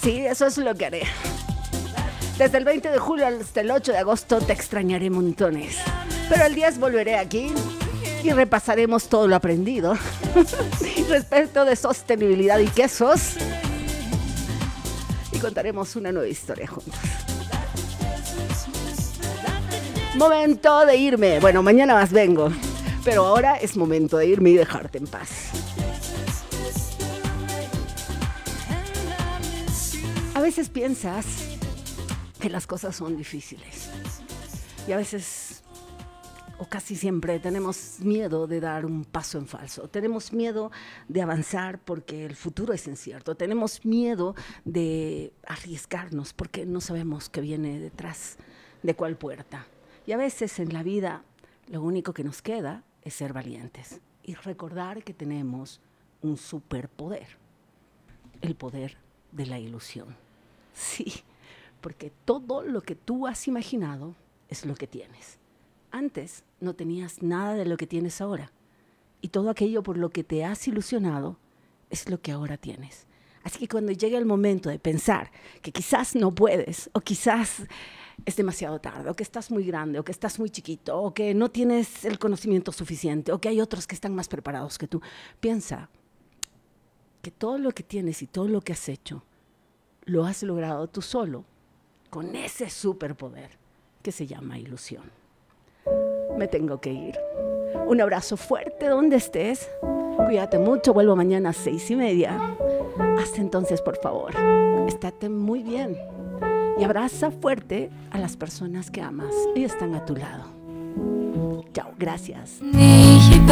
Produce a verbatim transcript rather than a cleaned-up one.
Sí, eso es lo que haré. Desde el veinte de julio hasta el ocho de agosto te extrañaré montones. Pero el diez volveré aquí y repasaremos todo lo aprendido respecto de sostenibilidad y quesos. Y contaremos una nueva historia juntos. Momento de irme. Bueno, mañana más vengo. Pero ahora es momento de irme y dejarte en paz. A veces piensas que las cosas son difíciles. Y a veces, o casi siempre, tenemos miedo de dar un paso en falso. Tenemos miedo de avanzar porque el futuro es incierto. Tenemos miedo de arriesgarnos porque no sabemos qué viene detrás de cuál puerta. Y a veces en la vida lo único que nos queda es ser valientes y recordar que tenemos un superpoder, el poder de la ilusión. Sí, porque todo lo que tú has imaginado es lo que tienes. Antes no tenías nada de lo que tienes ahora y todo aquello por lo que te has ilusionado es lo que ahora tienes. Así que cuando llegue el momento de pensar que quizás no puedes o quizás es demasiado tarde, o que estás muy grande, o que estás muy chiquito, o que no tienes el conocimiento suficiente, o que hay otros que están más preparados que tú, piensa que todo lo que tienes y todo lo que has hecho lo has logrado tú solo, con ese superpoder que se llama ilusión. Me tengo que ir. Un abrazo fuerte donde estés. Cuídate mucho, vuelvo mañana a seis y media. Hasta entonces, por favor, estate muy bien. Y abraza fuerte a las personas que amas y están a tu lado. Chao, gracias.